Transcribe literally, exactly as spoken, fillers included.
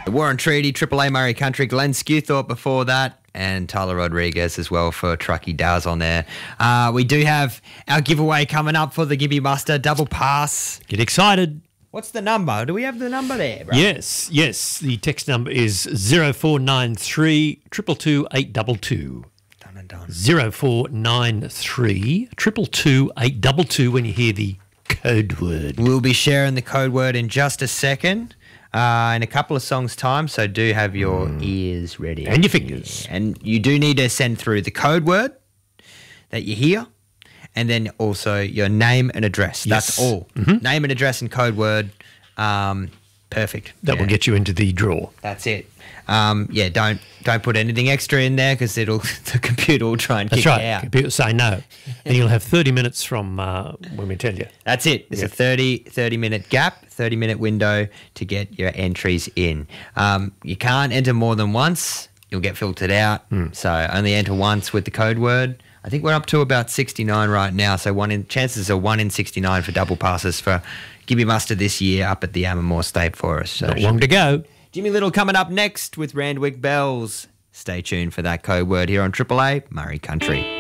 Warren Treaty, Triple A Murray Country, Glenn Skewthorpe before that, and Tyler Rodriguez as well for Truckee Dow's on there. Uh, we do have our giveaway coming up for the Gibby Muster double pass. Get excited. What's the number? Do we have the number there, bro? Yes, yes. The text number is zero four nine three, two two two, eight two two. Done and done. zero four nine three, two two two, eight two two when you hear the code word. We'll be sharing the code word in just a second, uh, in a couple of songs' time, so do have your mm. ears ready. And your fingers. And you do need to send through the code word that you hear, and then also your name and address. Yes. That's all. Mm-hmm. Name and address and code word. Um, perfect. That yeah. will get you into the draw. That's it. Um, yeah, don't don't put anything extra in there because it'll the computer will try and That's kick right. it out. Computer will say no, and you'll have thirty minutes from uh, when we tell you. That's it. It's yep. a thirty, thirty minute gap, thirty minute window to get your entries in. Um, you can't enter more than once. You'll get filtered out. Mm. So only enter once with the code word. I think we're up to about sixty-nine right now. So one in chances are one in sixty-nine for double passes for Gibby Muster this year up at the Ammermore State Forest. So not long to go. Jimmy Little coming up next with Randwick Bells. Stay tuned for that code word here on Triple A Murray Country.